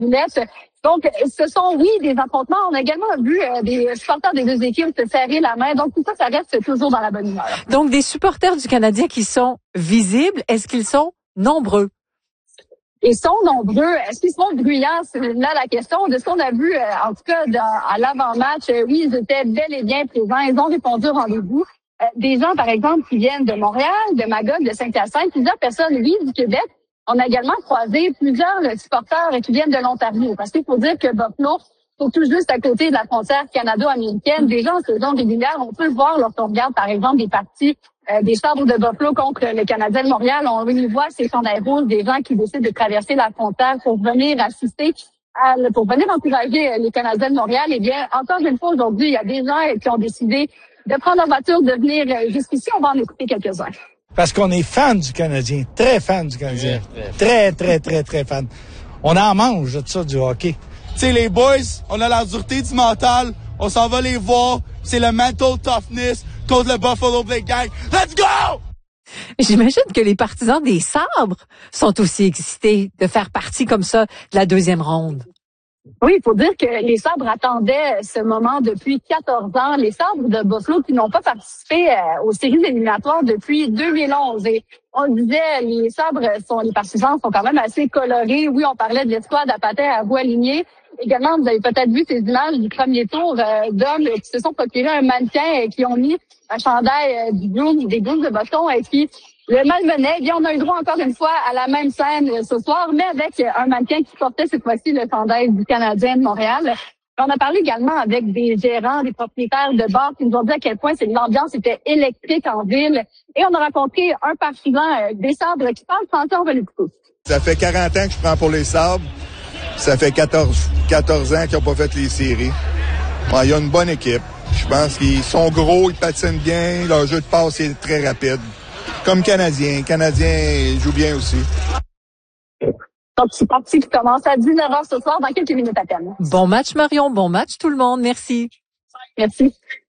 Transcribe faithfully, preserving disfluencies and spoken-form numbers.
lunettes. Donc, ce sont, oui, des affrontements. On a également vu euh, des supporters des deux équipes se serrer la main. Donc, tout ça, ça reste toujours dans la bonne humeur. Donc, des supporters du Canadien qui sont visibles. Est-ce qu'ils sont nombreux? Ils sont nombreux. Est-ce qu'ils sont bruyants? C'est là la question. De ce qu'on a vu, euh, en tout cas, dans, à l'avant-match, euh, oui, ils étaient bel et bien présents. Ils ont répondu au rendez-vous. Euh, des gens, par exemple, qui viennent de Montréal, de Magog, de Saint-Hyacinthe, plusieurs personnes, oui, du Québec. On a également croisé plusieurs là, supporters qui viennent de l'Ontario. Parce qu'il faut dire que Buffalo, c'est tout juste à côté de la frontière canado-américaine. Des gens en saison régulière, on peut le voir lorsqu'on regarde, par exemple, des parties euh, des Sabres de Buffalo contre le Canadien de Montréal. On y voit ces chandails rouges, des gens qui décident de traverser la frontière pour venir assister, à, pour venir encourager les Canadiens de Montréal. Eh bien, encore une fois, aujourd'hui, il y a des gens qui ont décidé de prendre leur voiture, de venir jusqu'ici. On va en écouter quelques-uns. Parce qu'on est fan du Canadien, très fan du Canadien, très, très, très, très fan. On en mange de ça, du hockey. Tu sais, les boys, on a la dureté du mental, on s'en va les voir, c'est le mental toughness contre le Buffalo Blade Gang. Let's go! J'imagine que les partisans des Sabres sont aussi excités de faire partie comme ça de la deuxième ronde. Oui, il faut dire que les Sabres attendaient ce moment depuis quatorze ans. Les Sabres de Buffalo qui n'ont pas participé euh, aux séries éliminatoires depuis deux mille onze. Et on disait, les Sabres sont, les partisans sont quand même assez colorés. Oui, on parlait de l'escouade à patins à voix alignée. Également, vous avez peut-être vu ces images du premier tour euh, d'hommes qui se sont procurés un mannequin et qui ont mis un chandail euh, du Blues, des Blues de Boston et qui le malmenait. Eh bien, on a eu droit encore une fois à la même scène euh, ce soir, mais avec un mannequin qui portait cette fois-ci le chandail du Canadien de Montréal. On a parlé également avec des gérants, des propriétaires de bars qui nous ont dit à quel point l'ambiance était électrique en ville. Et on a rencontré un partisan euh, des Sabres qui parle français, on va l'écouter. Ça fait quarante ans que je prends pour les Sabres. Ça fait quatorze, quatorze ans qu'ils n'ont pas fait les séries. Il y a une bonne équipe. Je pense qu'ils sont gros, ils patinent bien, leur jeu de passe est très rapide. Comme Canadiens. Canadiens jouent bien aussi. Donc, c'est parti qui commence à dix-neuf heures ce soir, dans quelques minutes à peine. Bon match, Marion. Bon match, tout le monde. Merci. Merci.